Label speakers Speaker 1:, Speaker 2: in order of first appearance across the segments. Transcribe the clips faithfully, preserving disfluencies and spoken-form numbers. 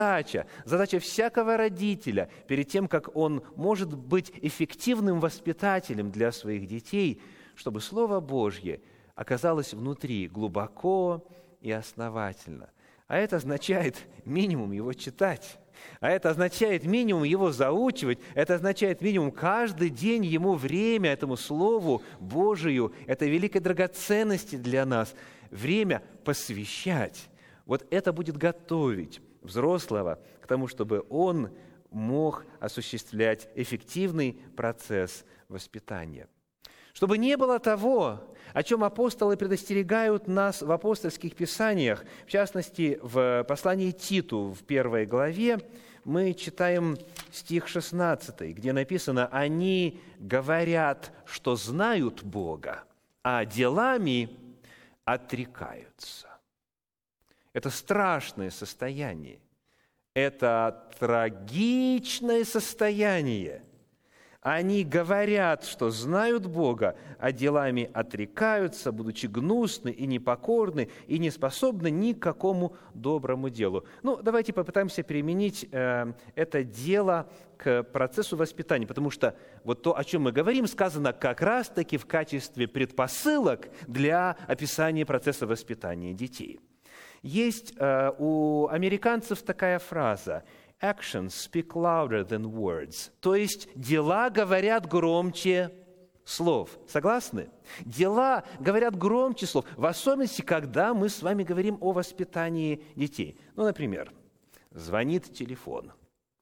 Speaker 1: задача, задача всякого родителя перед тем, как он может быть эффективным воспитателем для своих детей, чтобы Слово Божье оказалось внутри глубоко и основательно. А это означает минимум его читать. А это означает минимум его заучивать. Это означает минимум каждый день ему время этому Слову Божию, этой великой драгоценности для нас, время посвящать. Вот это будет готовить взрослого к тому, чтобы он мог осуществлять эффективный процесс воспитания. Чтобы не было того, о чем апостолы предостерегают нас в апостольских писаниях, в частности, в послании Титу, в первой главе, мы читаем стих шестнадцатый, где написано: «Они говорят, что знают Бога, а делами отрекаются». Это страшное состояние, это трагичное состояние. Они говорят, что знают Бога, а делами отрекаются, будучи гнусны и непокорны, и не способны ни к какому доброму делу. Ну, давайте попытаемся применить э, это дело к процессу воспитания, потому что вот то, о чем мы говорим, сказано как раз-таки в качестве предпосылок для описания процесса воспитания детей. Есть э, у американцев такая фраза: «Actions speak louder than words». То есть дела говорят громче слов. Согласны? Дела говорят громче слов, в особенности, когда мы с вами говорим о воспитании детей. Ну, например, звонит телефон,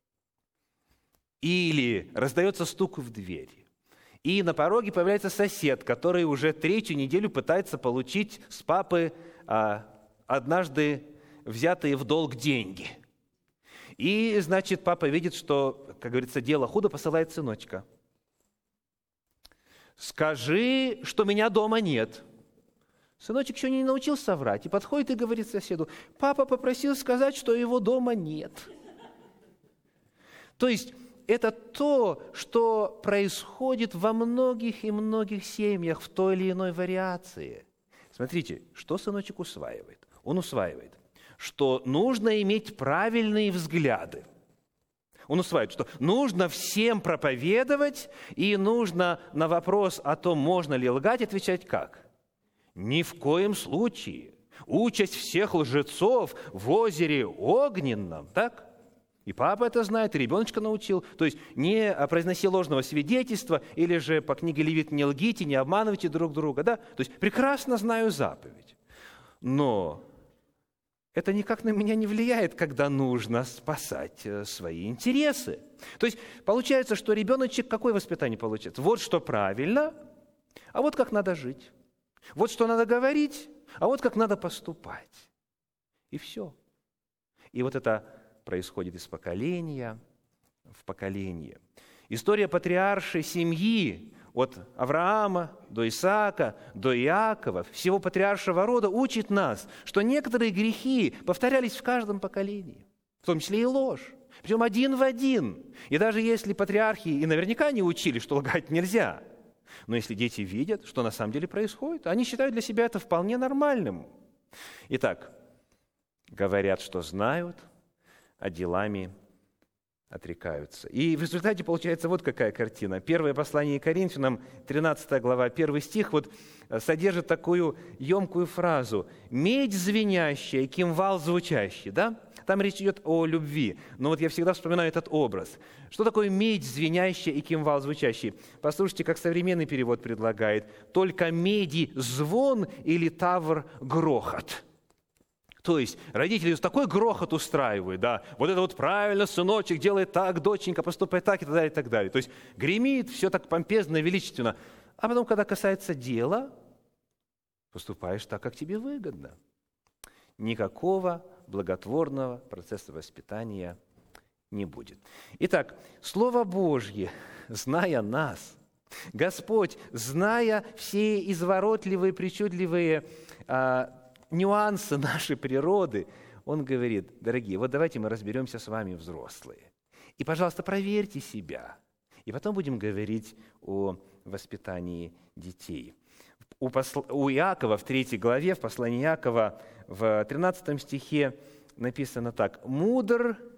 Speaker 1: или раздается стук в дверь, и на пороге появляется сосед, который уже третью неделю пытается получить с папы а, однажды взятые в долг деньги. И, значит, папа видит, что, как говорится, дело худо, посылает сыночка. «Скажи, что меня дома нет». Сыночек еще не научился врать, и подходит и говорит соседу: «Папа попросил сказать, что его дома нет». То есть это то, что происходит во многих и многих семьях в той или иной вариации. Смотрите, что сыночек усваивает? Он усваивает, что нужно иметь правильные взгляды. Он усваивает, что нужно всем проповедовать, и нужно на вопрос о том, можно ли лгать, отвечать как? Ни в коем случае. Участь всех лжецов в озере огненном, так? И папа это знает, и ребеночка научил. То есть не произноси ложного свидетельства, или же по книге Левит не лгите, не обманывайте друг друга. Да? То есть прекрасно знаю заповедь. Но это никак на меня не влияет, когда нужно спасать свои интересы. То есть получается, что ребеночек какое воспитание получает? Вот что правильно, а вот как надо жить. Вот что надо говорить, а вот как надо поступать. И все. И вот это происходит из поколения в поколение. История патриаршей семьи от Авраама до Исаака, до Иакова, всего патриаршего рода учит нас, что некоторые грехи повторялись в каждом поколении, в том числе и ложь, причем один в один. И даже если патриархи и наверняка не учили, что лгать нельзя, но если дети видят, что на самом деле происходит, они считают для себя это вполне нормальным. Итак, говорят, что знают, а делами отрекаются. И в результате получается вот какая картина. Первое послание Коринфянам, тринадцатая глава, первый стих, вот содержит такую емкую фразу: «Медь звенящая, кимвал звучащий». Да? Там речь идет о любви. Но вот я всегда вспоминаю этот образ. Что такое медь звенящая и кимвал звучащий? Послушайте, как современный перевод предлагает: «Только меди звон или тавр грохот». То есть родители такой грохот устраивают, да, вот это вот правильно, сыночек, делай так, доченька, поступай так и так далее, и так далее. То есть гремит, все так помпезно, величественно. А потом, когда касается дела, поступаешь так, как тебе выгодно. Никакого благотворного процесса воспитания не будет. Итак, Слово Божье, зная нас, Господь, зная все изворотливые, причудливые а, нюансы нашей природы, Он говорит: дорогие, вот давайте мы разберемся с вами, взрослые. И, пожалуйста, проверьте себя. И потом будем говорить о воспитании детей. У, посл... у Иакова в третьей главе, в послании Иакова, в тринадцатом стихе написано так: «Мудр